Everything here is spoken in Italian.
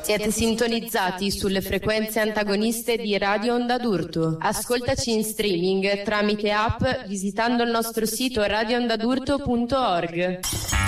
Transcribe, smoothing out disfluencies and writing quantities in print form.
Siete sintonizzati sulle frequenze antagoniste di Radio Onda d'Urto. Ascoltaci in streaming tramite app visitando il nostro sito radioondadurto.org.